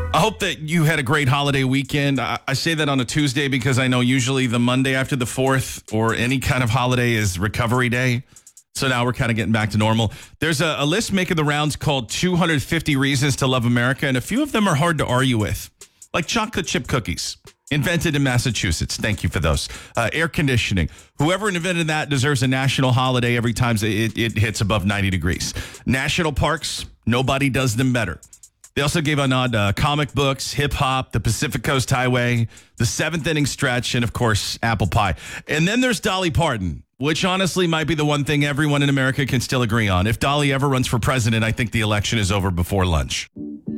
I hope that you had a great holiday weekend. I say that on a Tuesday because I know usually the Monday after the 4th or any kind of holiday is recovery day. So now we're kind of getting back to normal. There's a list making the rounds called 250 Reasons to Love America, and a few of them are hard to argue with, like chocolate chip cookies, invented in Massachusetts. Thank you for those. Air conditioning. Whoever invented that deserves a national holiday every time it hits above 90 degrees. National parks, nobody does them better. They also gave a nod to comic books, hip-hop, the Pacific Coast Highway, the seventh inning stretch, and, of course, apple pie. And then there's Dolly Parton, which honestly might be the one thing everyone in America can still agree on. If Dolly ever runs for president, I think the election is over before lunch.